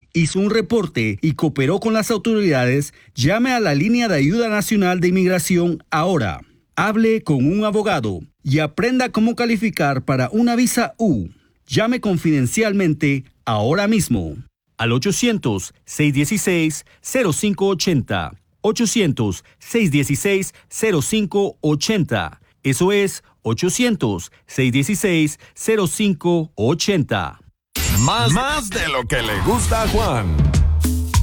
hizo un reporte y cooperó con las autoridades, llame a la línea de ayuda nacional de inmigración ahora. Hable con un abogado y aprenda cómo calificar para una visa U. Llame confidencialmente ahora mismo al 800-616-0580. 800-616-0580. Eso es 800-616-0580. Más de lo que le gusta a Juan.